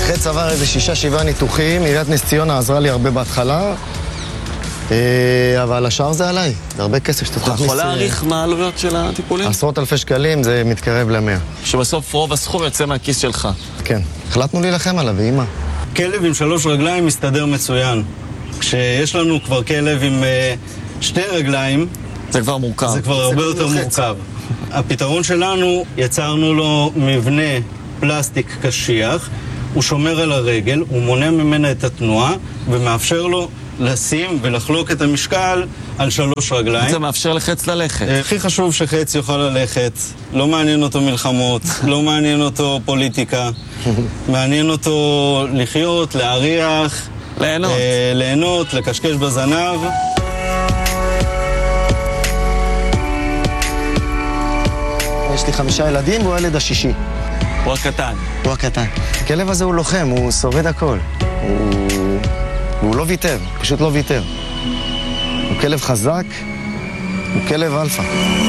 חץ עבר איזה 6-7 ניתוחים, עיריית נס ציונה עזרה לי הרבה בהתחלה, אבל השאר זה עליי, זה הרבה כסף שאתה אתה יכול להעריך מה העלויות של הטיפולים? עשרות אלפי שקלים, זה מתקרב ל100. שבסוף רוב הסכום יוצא מהכיס שלך. כן, החלטנו להילחם עליו, ואמא. כלב עם 3 רגליים מסתדר מצוין. כשיש לנו כבר כלב עם 2 רגליים, זה כבר מורכב. זה כבר הרבה יותר מורכב. הפתרון שלנו, יצרנו לו מבנה פלסטיק קשיח, הוא שומר על הרגל, הוא מונע ממנה את התנועה, ומאפשר לו לשים ולחלוק את המשקל על 3 רגליים. זה מאפשר לחץ ללכת. הכי חשוב שחץ יוכל ללכת, לא מעניין אותו מלחמות, לא מעניין אותו פוליטיקה, מעניין אותו לחיות, להריח, ליהנות, לקשקש בזנב. יש לי 5 ילדים והוא הילד השישי. הוא הקטן. הוא הקטן. הכלב הזה הוא לוחם, הוא שורד הכל. הוא לא ויתר, פשוט לא ויתר. הוא כלב חזק, הוא כלב אלפא.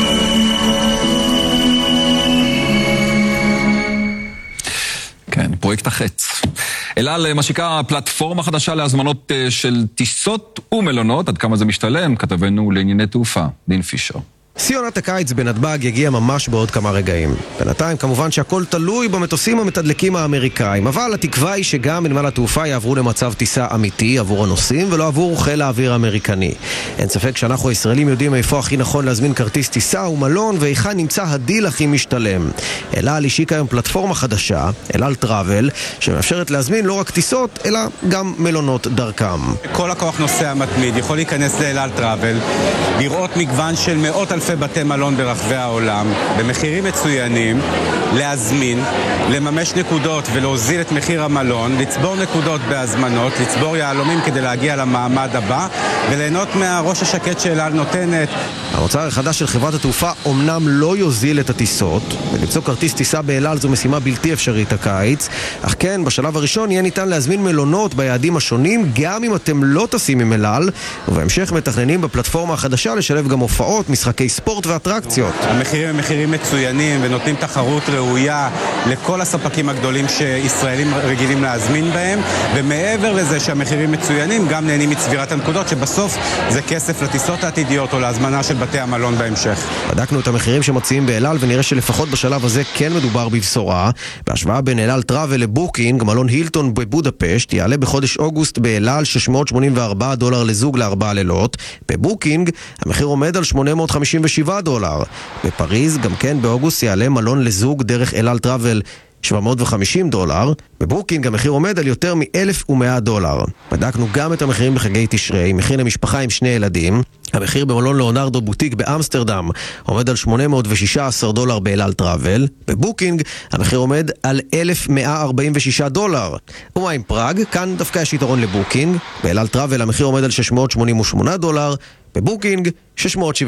כן, פרויקט החץ. אל על משיקה פלטפורמה חדשה להזמנות של טיסות ומלונות, עד כמה זה משתלם, כתבנו לענייני תעופה, דין פישר. שיא עונת הקיץ בנתב"ג יגיע ממש בעוד כמה רגעים. בינתיים כמובן שהכל תלוי במטוסים המתדלקים האמריקאים, אבל התקווה היא שגם בנמל התעופה יעברו למצב טיסה אמיתי עבור הנוסעים ולא עבור חיל האוויר האמריקני. אין ספק שאנחנו הישראלים יודעים איפה הכי נכון להזמין כרטיס טיסה ומלון והיכן נמצא הדיל הכי משתלם. אל על השיקה היום פלטפורמה חדשה, אל על טראבל, שמאפשרת להזמין לא רק טיסות אלא גם מלונות דרכם. כל לקוח נוסע מתמיד יכול להיכנס לאל על טראבל, לראות מגוון של מאות אלפי בתי מלון ברחבי העולם, במחירים מצוינים, להזמין, לממש נקודות ולהוזיל את מחיר המלון, לצבור נקודות בהזמנות, לצבור יהלומים כדי להגיע למעמד הבא, וליהנות מהראש השקט שאל על נותנת. המוצר החדש של חברת התעופה אומנם לא יוזיל את הטיסות, ולמצוא כרטיס טיסה באל על זו משימה בלתי אפשרית הקיץ, אך כן, בשלב הראשון יהיה ניתן להזמין מלונות ביעדים השונים, גם אם אתם לא טסים עם אל על, ובהמשך מתכננים בפלטפורמה החדשה לשלב גם הופעות, משחקי ספורט ואטרקציות. המחירים הם מחירים מצוינים ונותנים תחרות ראויה לכל הספקים הגדולים שישראלים רגילים להזמין בהם, ומעבר לזה שהמחירים מצוינים, גם נהנים מצבירת הנקודות, שבסוף זה כסף לטיסות העתידיות או להזמנה של בתי המלון בהמשך. בדקנו את המחירים שמציעים באל על ונראה שלפחות בשלב הזה כן מדובר בבשורה. בהשוואה בין אל על טראבל לבוקינג, מלון הילטון בבודפשט יעלה בחודש אוגוסט באל על $684 לזוג ל4 לילות. בבוקינג המחיר עומד על $857. בפריז גם כן באוגוסט יעלה מלון לזוג דרך אל על טראבל $750. בבוקינג המחיר עומד על יותר $1,100. בדקנו גם את המחירים בחגי תשרי, מחיר למשפחה עם 2 ילדים. המחיר במלון לאונרדו בוטיק באמסטרדם עומד על $816 באל על טראבל. בבוקינג המחיר עומד על $1,146. ומה עם פראג? כאן דווקא יש יתרון לבוקינג. באל על טראבל המחיר עומד על $688. בבוקינג $675.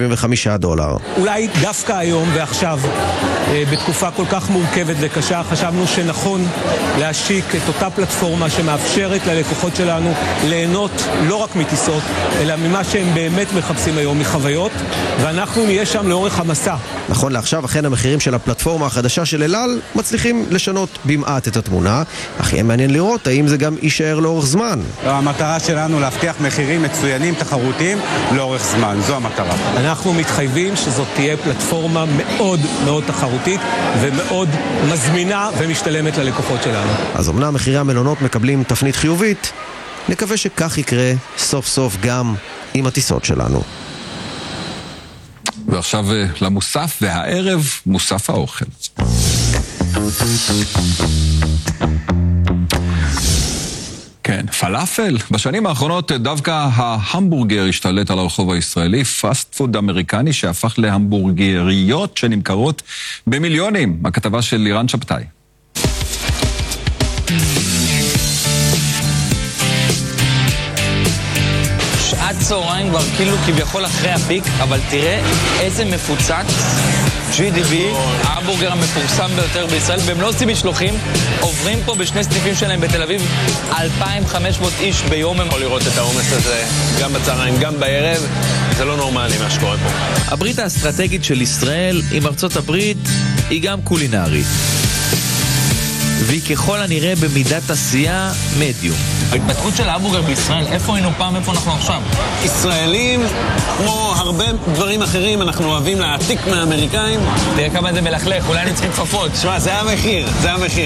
אולי דווקא היום ועכשיו, בתקופה כל כך מורכבת וקשה, חשבנו שנכון להשיק את אותה פלטפורמה שמאפשרת ללקוחות שלנו ליהנות לא רק מטיסות, אלא ממה שהם באמת מחפשים היום, מחוויות, ואנחנו נהיה שם לאורך המסע. נכון לעכשיו, אכן המחירים של הפלטפורמה החדשה של אל על מצליחים לשנות במעט את התמונה, אך יהיה מעניין לראות האם זה גם יישאר לאורך זמן. המטרה שלנו להבטיח מחירים מצוינים, תחרותיים, לאורך זמן. זו המטרה. אנחנו מתחייבים שזאת תהיה פלטפורמה מאוד מאוד תחרותית ומאוד מזמינה ומשתלמת ללקוחות שלנו. אז אמנם מחירי המלונות מקבלים תפנית חיובית, נקווה שכך יקרה סוף סוף גם עם הטיסות שלנו. ועכשיו למוסף, והערב מוסף האוכל. כן, פלאפל. בשנים האחרונות דווקא ההמבורגר השתלט על הרחוב הישראלי, פאסט פוד אמריקני שהפך להמבורגריות שנמכרות במיליונים. הכתבה של לירן שבתאי. שעת צהריים כבר כאילו כביכול אחרי הפיק, אבל תראה איזה מפוצץ. GDB, ההמבורגר המפורסם ביותר בישראל, והם לא עושים משלוחים, עוברים פה בשני סניפים שלהם בתל אביב 2,500 איש ביום. הם יכולים לראות את העומס הזה גם בצהריים, גם בערב, זה לא נורמלי מה שקורה פה. הברית האסטרטגית של ישראל עם ארצות הברית היא גם קולינרית. והיא ככל הנראה במידת עשייה מדיום. ההתפתחות של ההמבורגר בישראל, איפה היינו פעם, איפה אנחנו עכשיו? ישראלים, כמו הרבה דברים אחרים, אנחנו אוהבים להעתיק מהאמריקאים. תראה כמה זה מלכלך, אולי אני צריך כפפות. תשמע, זה המחיר, זה המחיר.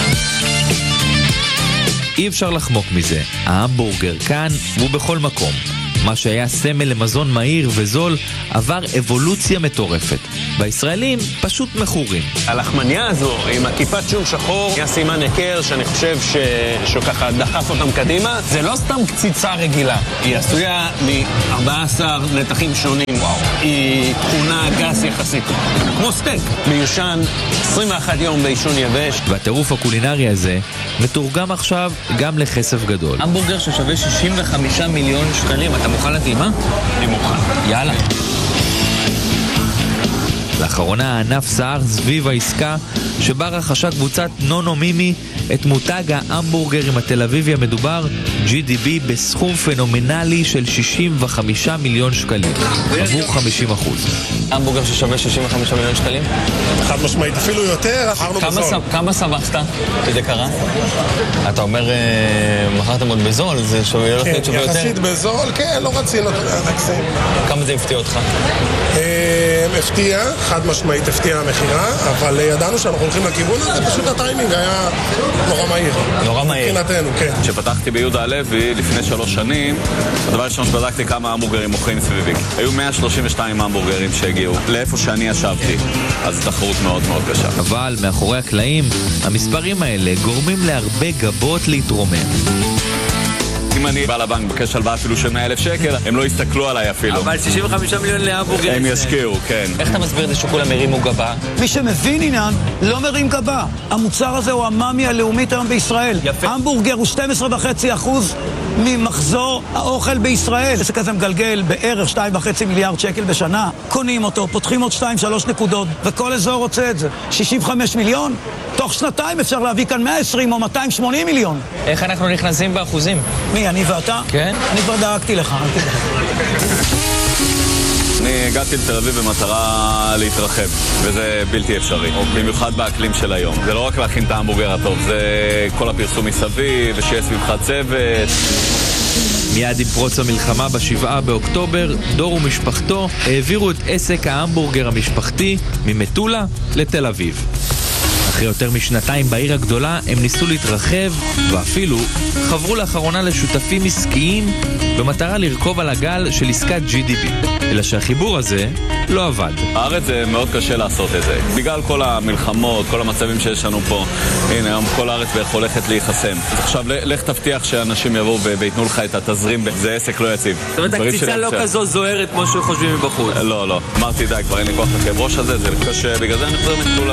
אי אפשר לחמוק מזה, ההמבורגר כאן והוא בכל מקום. מה שהיה סמל למזון מהיר וזול עבר אבולוציה מטורפת. והישראלים פשוט מכורים. הלחמניה הזו עם הכיפת שום שחור היה סימן היכר שאני חושב שככה דחף אותם קדימה. זה לא סתם קציצה רגילה. היא עשויה מ-14 נתחים שונים. וואו. היא תכונה גס יחסית. כמו סטייק. מיושן 21 יום בעישון יבש. והטירוף הקולינרי הזה מתורגם עכשיו גם לכסף גדול. המבורגר ששווה 65 מיליון שקלים. אתה מוכן לטעימה? אני מוכן. יאללה. לאחרונה הענף סער סביב העסקה שבה רכשה קבוצת נונו מימי את מותג ההמבורגרים התל אביבי המדובר GDB בסכום פנומנלי של 65 מיליון שקלים עבור 50%. המבורגר ששווה 65 מיליון שקלים? חד משמעית, אפילו יותר, אחרנו בזול. כמה סבכת שזה קרה? אתה אומר, מכרתם עוד בזול, זה שווה יותר? יחסית בזול, כן, לא רצינו, נקסים. כמה זה הפתיע אותך? הפתיע, חד משמעית הפתיע המחירה, אבל ידענו שאנחנו הולכים לכיוון הזה, פשוט הטיימינג היה נורא מהיר. נורא מהיר. מבחינתנו, כן. כשפתחתי ביהודה הלוי לפני 3 שנים, הדבר ראשון שבדקתי כמה המבורגרים מוכרים סביבי. היו 132 המבורגרים שהגיעו לאיפה שאני ישבתי, אז תחרות מאוד מאוד קשה. אבל מאחורי הקלעים, המספרים האלה גורמים להרבה גבות להתרומם. אם אני בא לבנק בקש הלוואה אפילו של 100,000 שקל, הם לא יסתכלו עליי אפילו. אבל 65 מיליון להמבורגר. הם ישקיעו, כן. איך אתה מסביר את זה שכולם הרימו גבה? מי שמבין עניין לא מרים גבה. המוצר הזה הוא המאמי הלאומית היום בישראל. יפה. המבורגר הוא 12.5% ממחזור האוכל בישראל. זה כזה מגלגל בערך 2.5 מיליארד שקל בשנה. קונים אותו, פותחים עוד 2-3 נקודות, וכל אזור רוצה את זה. 65 מיליון? תוך שנתיים אפשר להביא כאן 120 או 280 מיליון. איך אנחנו נכנסים באחוזים? מי, אני ואתה? כן. אני כבר דאגתי לך, אל תדאג. אני הגעתי לתל אביב במטרה להתרחב, וזה בלתי אפשרי, במיוחד באקלים של היום. זה לא רק להכין את ההמבורגר הטוב, זה כל הפרסום מסביב, ושיהיה סביבך צוות. מיד עם פרוץ המלחמה ב7 באוקטובר, דור ומשפחתו העבירו את עסק ההמבורגר המשפחתי ממטולה לתל אביב. אחרי יותר משנתיים בעיר הגדולה הם ניסו להתרחב ואפילו חברו לאחרונה לשותפים עסקיים במטרה לרכוב על הגל של עסקת GDB. אלא שהחיבור הזה לא עבד. בארץ זה מאוד קשה לעשות את זה. בגלל כל המלחמות, כל המצבים שיש לנו פה, הנה היום כל הארץ בערך הולכת להיחסם. אז עכשיו לך תבטיח שאנשים יבואו ויתנו לך את התזרים, זה עסק לא יציב. זאת אומרת, הקציצה לא כזו זוהרת כמו שחושבים מבחוץ. לא, לא. אמרתי די, כבר אין לי כוח לכאב ראש הזה, זה קשה, בגלל זה אני חוזר מטולה.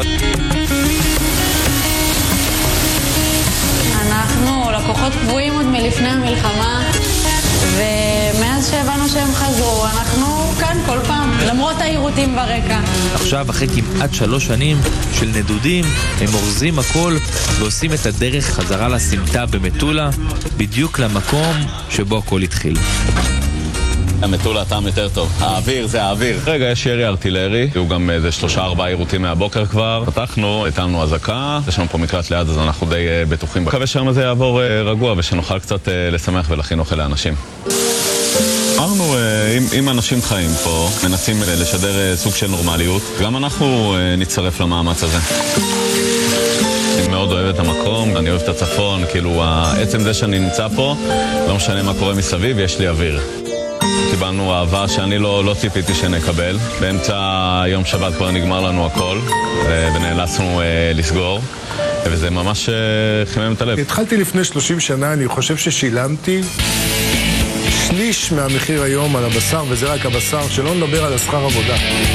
אנחנו לקוחות קבועים עוד מלפני המלחמה, ומאז שהבנו שהם חזרו, אנחנו כאן כל פעם, למרות העירותים ברקע. עכשיו, אחרי כמעט 3 שנים של נדודים, הם אורזים הכל ועושים את הדרך חזרה לסמטה במטולה, בדיוק למקום שבו הכל התחיל. המטולה טעם יותר טוב. האוויר זה האוויר. רגע, יש ירי ארטילרי, הוא גם איזה 3-4 עירותים מהבוקר כבר. פתחנו, הטלנו אזעקה, יש לנו פה מקלט ליד, אז אנחנו די בטוחים. מקווה שהיום הזה יעבור רגוע ושנוכל קצת לשמח ולהכין אוכל לאנשים. אמרנו, אם אנשים חיים פה, מנסים לשדר סוג של נורמליות, גם אנחנו נצטרף למאמץ הזה. אני מאוד אוהב את המקום, אני אוהב את הצפון, כאילו עצם זה שאני נמצא פה, לא משנה מה קורה מסביב, יש לי אוויר. קיבלנו אהבה שאני לא ציפיתי שנקבל. באמצע יום שבת כבר נגמר לנו הכל, ונאלצנו לסגור, וזה ממש חימם את הלב. התחלתי לפני 30 שנה, אני חושב ששילמתי שליש מהמחיר היום על הבשר, וזה רק הבשר, שלא נדבר על השכר עבודה.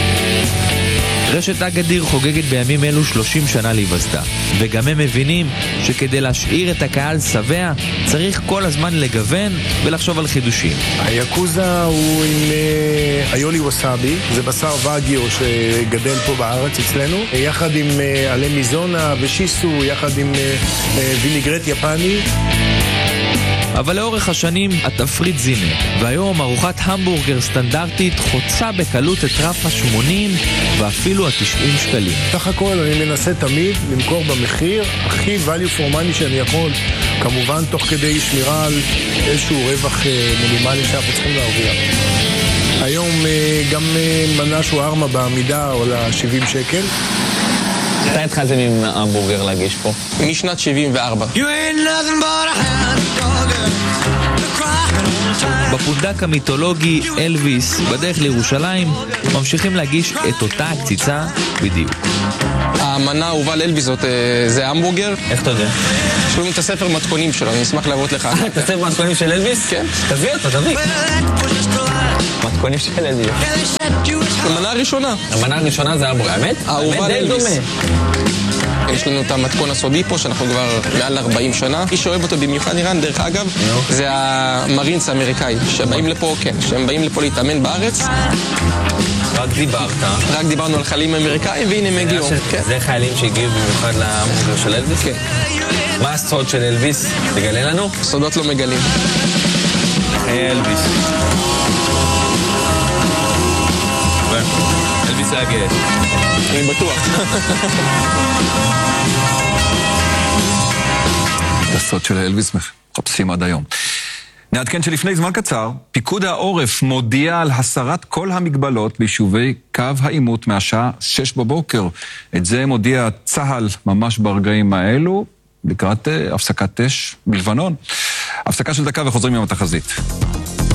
רשת אגדיר חוגגת בימים אלו 30 שנה להיווסדה, וגם הם מבינים שכדי להשאיר את הקהל שבע צריך כל הזמן לגוון ולחשוב על חידושים. היאקוזה הוא עם איולי וסאבי, זה בשר ואגיו שגדל פה בארץ אצלנו, יחד עם עלי מיזונה ושיסו, יחד עם ויניגרט יפני. אבל לאורך השנים התפריט זינק, והיום ארוחת המבורגר סטנדרטית חוצה בקלות את רף ה-80 ואפילו ה-90 שקלים. סך הכל אני מנסה תמיד למכור במחיר הכי value for money שאני יכול, כמובן תוך כדי שמירה על איזשהו רווח מינימלי שאנחנו צריכים להרוויח. היום גם מנה שהוא ארמה בעמידה עולה 70 שקל. מתי התחלתם עם המבורגר להגיש פה? משנת 74. בפונדק המיתולוגי אלוויס בדרך לירושלים ממשיכים להגיש את אותה הקציצה בדיוק. המנה האהובה לאלוויס זה המבורגר. איך אתה יודע? יש לנו את הספר מתכונים שלו, אני אשמח להראות לך. את הספר מתכונים של אלוויס? כן. תביא אותו, תביא. מתכונים של אלוויס. המנה הראשונה. המנה הראשונה זה המבורגר, האמת? האהובה לאלוויס. יש לנו את המתכון הסודי פה, שאנחנו כבר מעל 40 שנה. מי שאוהב אותו במיוחד איראן, דרך אגב, זה המרינס האמריקאי, שבאים לפה, כן, שהם באים לפה להתאמן בארץ. רק דיברנו על חיילים אמריקאים, והנה הם הגיעו. זה חיילים שהגיעו במיוחד להמבורגר של אלוויס? כן. מה הסוד של אלוויס? תגלה לנו? סודות לא מגלים. אלוויס. אלוויס היה גאה. אני בטוח. הסוד של אלוויס מחפשים עד היום. נעדכן שלפני זמן קצר, פיקוד העורף מודיע על הסרת כל המגבלות ביישובי קו העימות מהשעה 6 בבוקר. את זה מודיע צה"ל ממש ברגעים האלו, לקראת הפסקת אש בלבנון. הפסקה של דקה וחוזרים עם התחזית.